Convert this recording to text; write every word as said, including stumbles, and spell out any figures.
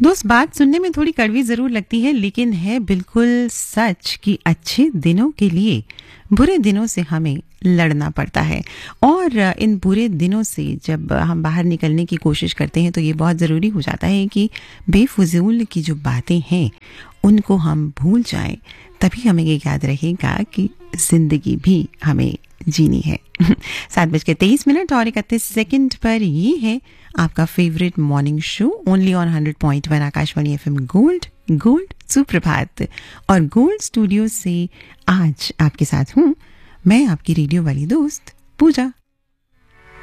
दोस्त, बात सुनने में थोड़ी कड़वी जरूर लगती है, लेकिन है बिल्कुल सच कि अच्छे दिनों के लिए बुरे दिनों से हमें लड़ना पड़ता है। और इन बुरे दिनों से जब हम बाहर निकलने की कोशिश करते हैं तो ये बहुत ज़रूरी हो जाता है कि बेफजूल की जो बातें हैं उनको हम भूल जाएं। तभी हमें ये याद रहेगा कि जिंदगी भी हमें जीनी है। सात बज के तेईस मिनट और इकतीस सेकंड पर ये है आपका favourite morning show only on hundred point one Akashvani FM gold gold सुप्रभात। और गोल्ड स्टूडियो से आज आपके साथ हूँ मैं, आपकी रेडियो वाली दोस्त पूजा।